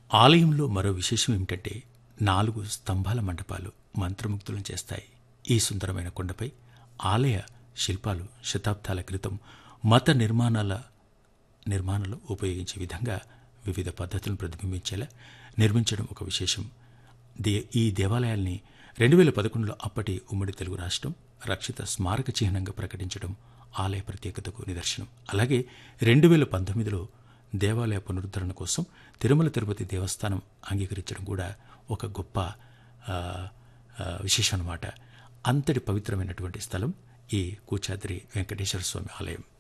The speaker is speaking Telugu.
ఆలయంలో మరో విశేషం ఏమిటంటే 4 స్తంభాల మండపాలు మంత్రముగ్ధులను చేస్తాయి. ఈ సుందరమైన కొండపై ఆలయ శిల్పాలు శతాబ్దాల క్రితం మత నిర్మాణంలో ఉపయోగించే విధంగా వివిధ పద్ధతులను ప్రతిబింబించేలా నిర్మించడం ఒక విశేషం. ఈ దేవాలయాల్ని 2011లో అప్పటి ఉమ్మడి తెలుగు రాష్ట్రం రక్షిత స్మారక చిహ్నంగా ప్రకటించడం ఆలయ ప్రత్యేకతకు నిదర్శనం. అలాగే 2019లో దేవాలయ పునరుద్ధరణ కోసం తిరుమల తిరుపతి దేవస్థానం అంగీకరించడం కూడా ఒక గొప్ప విశేషం అన్నమాట. అంతటి పవిత్రమైనటువంటి స్థలం ఈ కూచాద్రి వెంకటేశ్వర స్వామి ఆలయం.